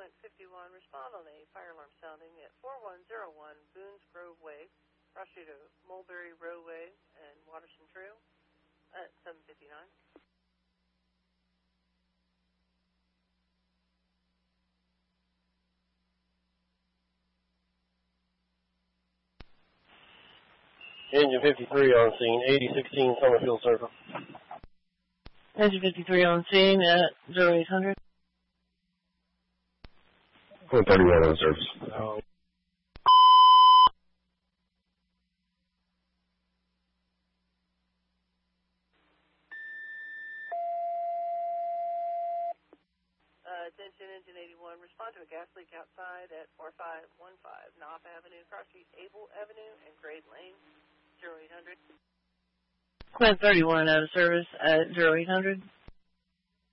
Quint 51, respond on a fire alarm sounding at 4101 Boones Grove Way, Prosciutto Mulberry Roadway, and Waterson Trail at 7:59. Engine 53 on scene, 8016 Summerfield Circle. Engine 53 on scene at 0800. Quint 31 on service. Attention, Engine 81, respond to a gas leak outside at 4515 Knopf Avenue, Cross Street, Able Avenue, and Grade Lane, 0800. Quint 31 out of service at 0800.